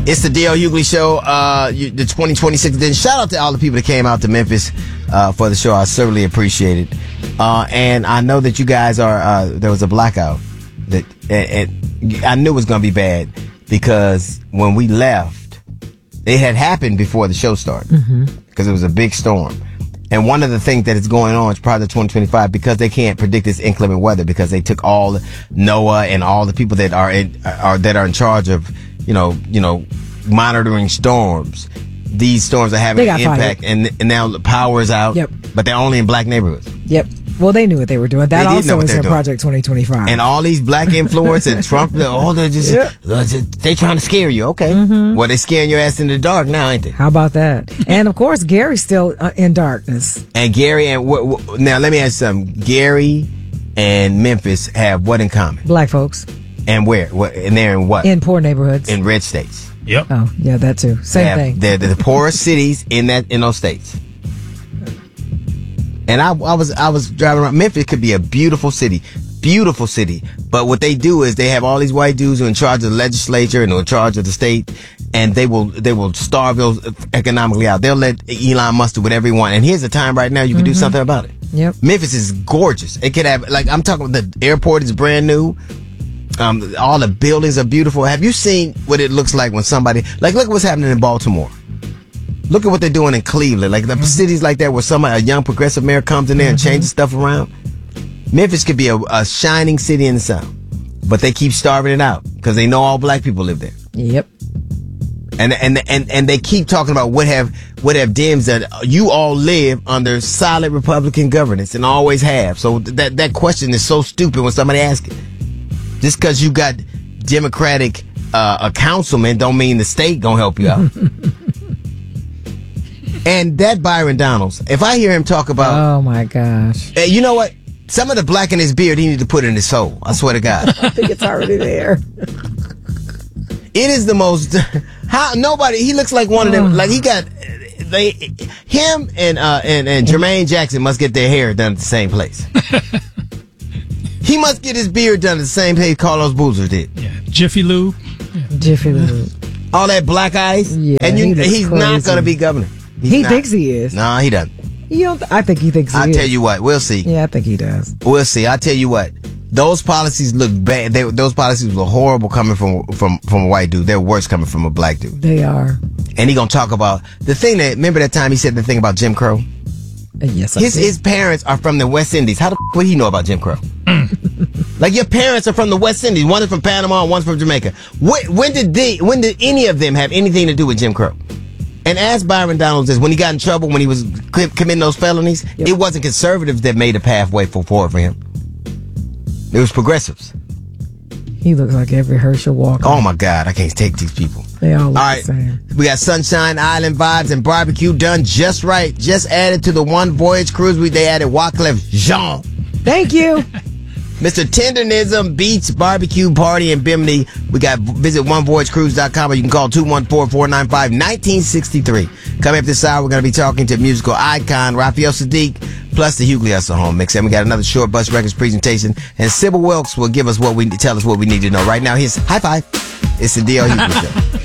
It's the D.L. Hughley Show, the 2026 edition. Shout out to all the people that came out to Memphis for the show. I certainly appreciate it. And I know that you guys are, there was a blackout. I knew it was going to be bad because when we left, it had happened before the show started because it was a big storm. And one of the things that is going on is probably 2025 because they can't predict this inclement weather because they took all NOAA and all the people that are in charge of, monitoring storms. These storms are having an impact, and now the power is out. Yep. But they're only in black neighborhoods. Yep. Well, they knew what they were doing. That also is in Project 2025. And all these black influence and Trump, they're just they trying to scare you. Okay. Well, they're scaring your ass in the dark now, ain't they? How about that? And of course, Gary's still in darkness. And Gary now let me ask you something. Gary and Memphis have what in common? Black folks. And where? And they're in what? In poor neighborhoods. In red states. Yep. Oh, yeah, that too. Same thing. They're the poorest cities in those states. And I was driving around. Memphis could be a beautiful city, but what they do is they have all these white dudes who are in charge of the legislature and who are in charge of the state, and they will starve those economically out. They'll let Elon Musk do whatever he wants. And here's the time right now you can do something about it. Yep. Memphis is gorgeous. It could have, I'm talking about the airport is brand new. All the buildings are beautiful. Have you seen what it looks like when somebody, look what's happening in Baltimore. Look at what they're doing in Cleveland. Like the cities like that where a young progressive mayor comes in there and changes stuff around. Memphis could be a shining city in the South. But they keep starving it out because they know all black people live there. Yep. And they keep talking about what have Dems that you all live under solid Republican governance and always have. So that question is so stupid when somebody asks it. Just because you got Democratic a councilman don't mean the state gonna help you out. And that Byron Donalds, if I hear him talk about... Oh, my gosh. You know what? Some of the black in his beard, he needs to put in his soul. I swear to God. I think it's already there. It is the most... he looks like one of them. Like, him and Jermaine Jackson must get their hair done at the same place. He must get his beard done at the same place Carlos Boozer did. Yeah. Jiffy Lube. Yeah. Jiffy Lube. All that black ice. Yeah, and he's not going to be governor. He thinks he is. No, he doesn't. I think he thinks he is. I'll tell you what. We'll see. Yeah, I think he does. We'll see. I'll tell you what. Those policies look bad. Those policies were horrible coming from a white dude. They're worse coming from a black dude. They are. And he gonna talk about the thing remember that time he said the thing about Jim Crow? Yes, his parents are from the West Indies. How the would he know about Jim Crow? Like your parents are from the West Indies. One is from Panama, one's from Jamaica. When did any of them have anything to do with Jim Crow? And ask Byron Donalds this, when he got in trouble, when he was committing those felonies, it wasn't conservatives that made a pathway forward for him. It was progressives. He looks like every Herschel Walker. Oh my God, I can't take these people. They all look the same. We got Sunshine Island vibes and barbecue done just right. Just added to the One Voyage cruise. They added Wyclef Jean. Thank you. Mr. Tendernism Beats Barbecue Party in Bimini. Visit onevoyagecruise.com or you can call 214-495-1963. Coming up this hour, we're going to be talking to musical icon Raphael Sadiq, plus the Hughley Hustle Home Mix. And we got another Short Bus Records presentation. And Sybil Wilkes will tell us what we need to know. Right now, here's High Five. It's the D.L. Hughley Show.